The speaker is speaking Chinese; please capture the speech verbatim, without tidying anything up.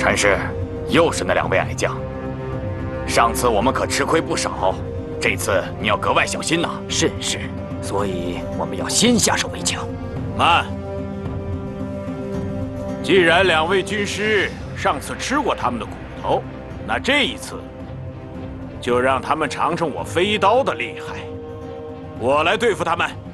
陈氏，又是那两位矮将。上次我们可吃亏不少，这次你要格外小心呐。 是是，所以我们要先下手为强。 慢。既然两位军师上次吃过他们的骨头，那这一次就让他们尝尝我飞刀的厉害。我来对付他们。